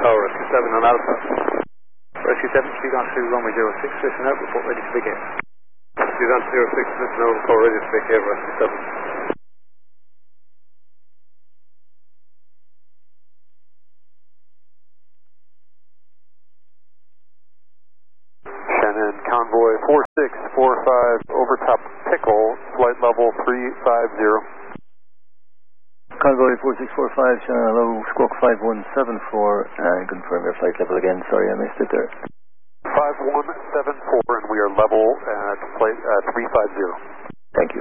call, Rescue 7 on Alpha. Rescue 7, speed on to runway 06, listen out, report ready to begin. Speed on to 06, listen out, report ready to begin, Rescue 7. Shannon, Convoy 4645, overtop Pickle, flight level 350. Convoy 4645, Shannon, hello, squawk 5174, and confirm your flight level again. Sorry, I missed it there. 5174, and we are level at flight 350. Thank you.